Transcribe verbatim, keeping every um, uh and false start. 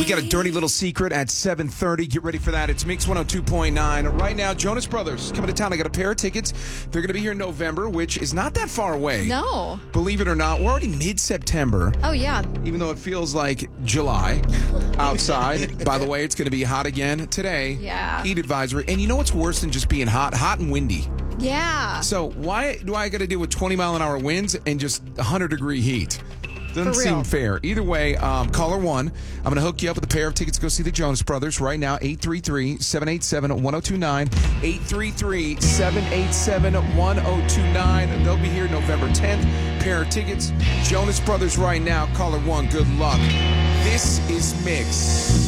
got a dirty little secret at seven thirty. Get ready for that. It's Mix one oh two point nine. Right now, Jonas Brothers coming to town. I got a pair of tickets. They're going to be here in November, which is not that far away. No. Believe it or not, we're already mid-September. Oh, yeah. Even though it feels like July outside. By the way, it's going to be hot again today. Yeah. Heat advisory. And you know what's worse than just being hot? Hot and windy. Yeah. So why do I got to deal with twenty mile an hour winds and just one hundred degree heat? Doesn't For seem real. fair. Either way, um, caller one. I'm going to hook you up with a pair of tickets to go see the Jonas Brothers right now. eight three three, seven eight seven, one oh two nine. eight three three, seven eight seven, one oh two nine. They'll be here November tenth. Pair of tickets. Jonas Brothers right now. Caller one. Good luck. This is Mix.